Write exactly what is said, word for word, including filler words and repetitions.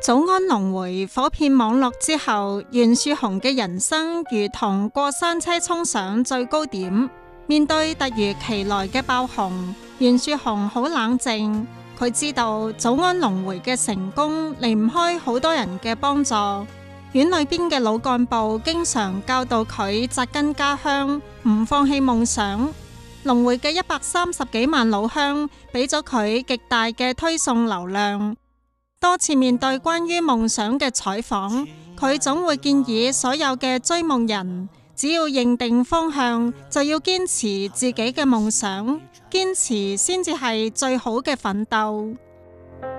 早安龍迴火遍網絡之後，袁樹雄嘅人生如同過山車衝上最高點。面對突如其來嘅爆紅，袁樹雄好冷靜。佢知道早安龍迴嘅成功離唔開好多人嘅幫助。院裏邊嘅老幹部經常教導佢紮根家鄉，唔放棄夢想。龍迴嘅一百三十幾萬老鄉俾咗佢極大嘅推送流量。多次面對關於夢想嘅採訪，佢總會建議所有嘅追夢人，只要認定方向，就要堅持自己嘅夢想，堅持先至係最好嘅奮鬥。